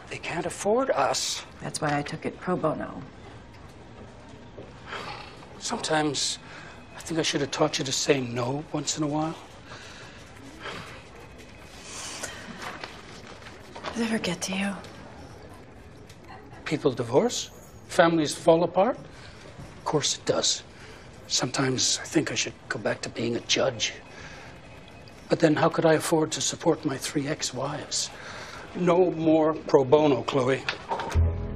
They can't afford us. That's why I took it pro bono. Sometimes I think I should have taught you to say no once in a while. Does it ever get to you? People divorce? Families fall apart? Of course it does. Sometimes I think I should go back to being a judge. But then how could I afford to support my 3 ex-wives? No more pro bono, Chloe.